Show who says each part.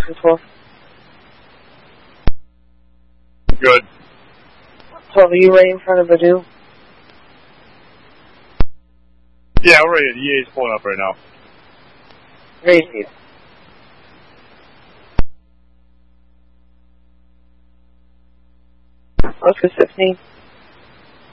Speaker 1: 12.
Speaker 2: Good.
Speaker 1: 12, are you right in front of Badu?
Speaker 2: Yeah, we're ready. The EA's pulling up right now.
Speaker 1: Ready, Steve. Oscar 16.